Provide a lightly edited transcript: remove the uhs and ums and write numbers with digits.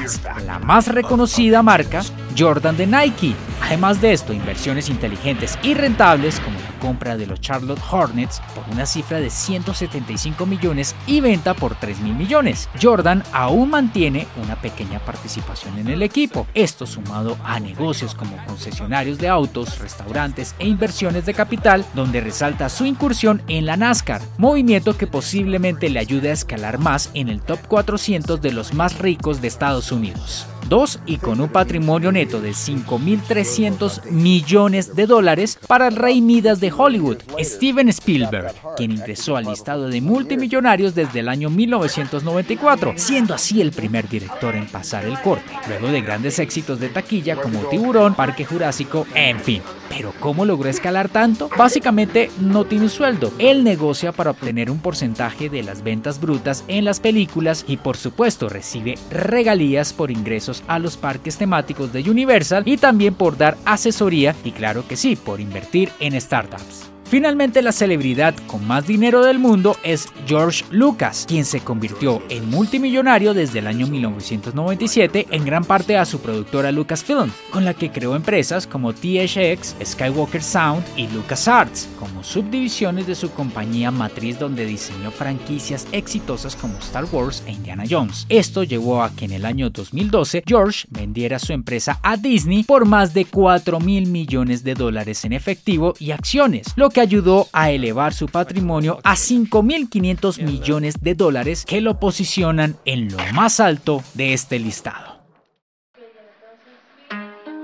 Adidas, la más reconocida marca, Jordan de Nike. Además de esto, inversiones inteligentes y rentables como la compra de los Charlotte Hornets por una cifra de 175 millones y venta por 3.000 millones. Jordan aún mantiene una pequeña participación en el equipo, esto sumado a negocios como concesionarios de autos, restaurantes e inversiones de capital, donde resalta su incursión en la NASCAR, movimiento que posiblemente le ayude a escalar más en el top 400 de los más ricos de Estados Unidos. 2. Y con un patrimonio neto de 5.300 millones de dólares para el rey Midas de Hollywood, Steven Spielberg, quien ingresó al listado de multimillonarios desde el año 1994, siendo así el primer director en pasar el corte, luego de grandes éxitos de taquilla como Tiburón, Parque Jurásico, en fin. ¿Pero cómo logró escalar tanto? Básicamente no tiene un sueldo. Él negocia para obtener un porcentaje de las ventas brutas en las películas y por supuesto recibe regalías por ingresos a los parques temáticos de Universal y también por dar asesoría y claro que sí, por invertir en startups. Finalmente, la celebridad con más dinero del mundo es George Lucas, quien se convirtió en multimillonario desde el año 1997 en gran parte a su productora Lucasfilm, con la que creó empresas como THX, Skywalker Sound y LucasArts, como subdivisiones de su compañía matriz donde diseñó franquicias exitosas como Star Wars e Indiana Jones. Esto llevó a que en el año 2012 George vendiera su empresa a Disney por más de 4.000 millones de dólares en efectivo y acciones, lo que ayudó a elevar su patrimonio a 5.500 millones de dólares que lo posicionan en lo más alto de este listado.